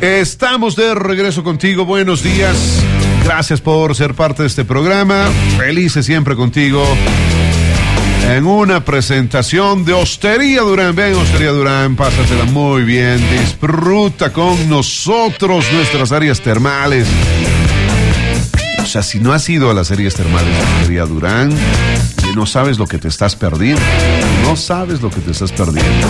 Estamos de regreso contigo, buenos días. Gracias por ser parte de este programa. Felices siempre contigo. En una presentación de Hostería Durán. Ven, Hostería Durán, pásatela muy bien. Disfruta con nosotros nuestras áreas termales. O sea, si no has ido a las áreas termales de Hostería Durán, no sabes lo que te estás perdiendo. No sabes lo que te estás perdiendo.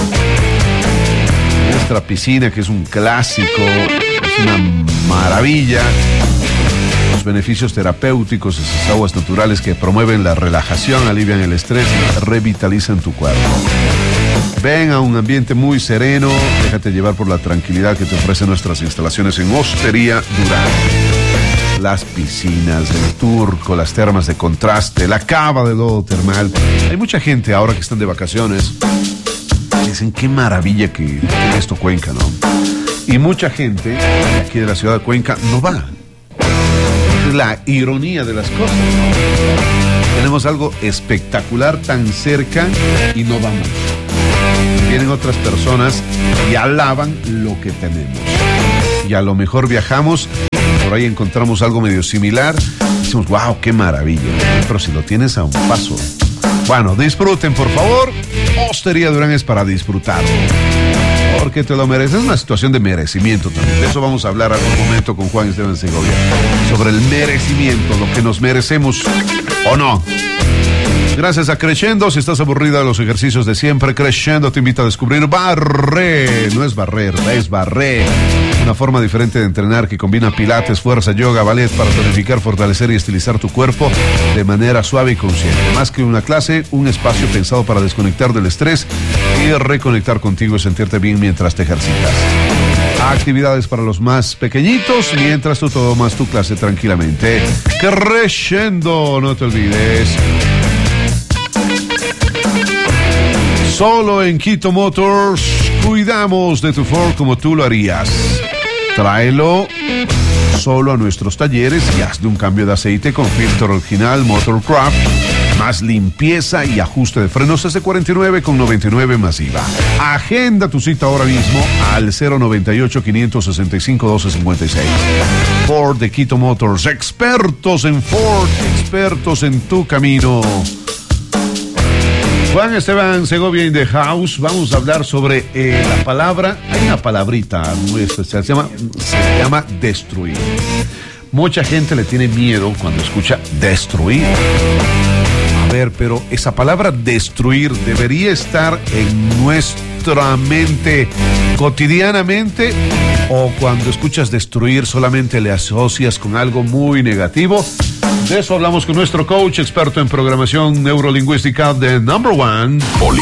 Nuestra piscina, que es un clásico, es una maravilla. Los beneficios terapéuticos, esas aguas naturales que promueven la relajación, alivian el estrés y revitalizan tu cuerpo. Ven a un ambiente muy sereno, déjate llevar por la tranquilidad que te ofrecen nuestras instalaciones en Hostería Durán. Las piscinas, el Turco, las termas de contraste, la cava de lodo termal. Hay mucha gente ahora que están de vacaciones. Dicen qué maravilla que tiene esto Cuenca, ¿no? Y mucha gente aquí de la ciudad de Cuenca no va. Es la ironía de las cosas, ¿no? Tenemos algo espectacular tan cerca y no vamos. Vienen otras personas y alaban lo que tenemos. Y a lo mejor viajamos, por ahí encontramos algo medio similar. Decimos, wow, qué maravilla. Pero si lo tienes a un paso. Bueno, disfruten, por favor. Hostería Durán es para disfrutar. Porque te lo mereces. Es una situación de merecimiento también. De eso vamos a hablar algún momento con Juan Esteban Segovia. Sobre el merecimiento, lo que nos merecemos o no. Gracias a Crescendo. Si estás aburrida de los ejercicios de siempre, Crescendo te invita a descubrir Barré. No es barrer, es Barré. Una forma diferente de entrenar que combina pilates, fuerza, yoga, ballet para tonificar, fortalecer y estilizar tu cuerpo de manera suave y consciente. Más que una clase, un espacio pensado para desconectar del estrés y reconectar contigo y sentirte bien mientras te ejercitas. Actividades para los más pequeñitos mientras tú tomas tu clase tranquilamente. Crescendo, no te olvides. Solo en Quito Motors cuidamos de tu Ford como tú lo harías. Tráelo solo a nuestros talleres y hazle un cambio de aceite con filtro original Motorcraft, más limpieza y ajuste de frenos S49,99 masiva. Agenda tu cita ahora mismo al 098-565-1256. Ford de Quito Motors, expertos en Ford, expertos en tu camino. Juan Esteban Segovia in the house. Vamos a hablar sobre la palabra. Hay una palabrita muy especial, se llama destruir. Mucha gente le tiene miedo cuando escucha destruir. A ver, pero esa palabra destruir debería estar en nuestra mente cotidianamente, o cuando escuchas destruir solamente le asocias con algo muy negativo. De eso hablamos con nuestro coach experto en programación neurolingüística de Number One.